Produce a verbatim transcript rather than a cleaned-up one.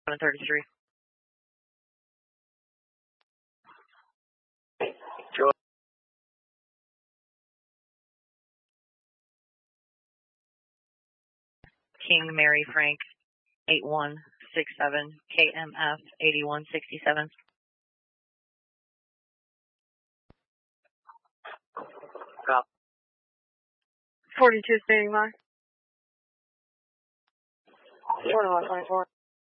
thirty-three. Joe. King Mary Frank, eight one six seven, K M F eighty-one sixty-seven. Cop. forty-two standing by. forty-one twenty-four.